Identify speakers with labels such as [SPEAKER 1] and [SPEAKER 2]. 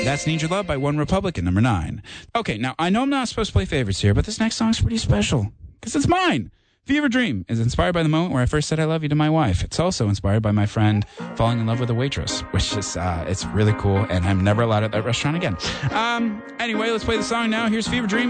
[SPEAKER 1] That's Need Your Love by One Republican, number 9. Okay, now I know I'm not supposed to play favorites here, but this next song's pretty special because it's mine. Fever Dream is inspired by the moment where I first said I love you to my wife. It's also inspired by my friend falling in love with a waitress, which is, it's really cool, and I'm never allowed at that restaurant again. Anyway, let's play the song now. Here's Fever Dream.